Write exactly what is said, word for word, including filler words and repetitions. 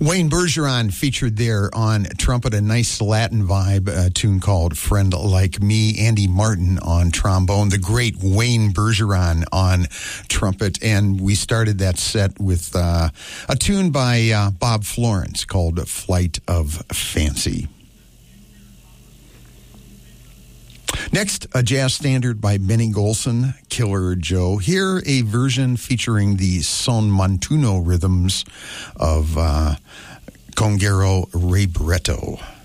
Wayne Bergeron featured there on trumpet, a nice Latin vibe, a tune called Friend Like Me. Andy Martin on trombone, the great Wayne Bergeron on trumpet. And we started that set with uh, a tune by uh, Bob Florence called Flight of Fancy. Next, a jazz standard by Benny Golson, Killer Joe. Here, a version featuring the son montuno rhythms of uh, Congero Ray Barretto.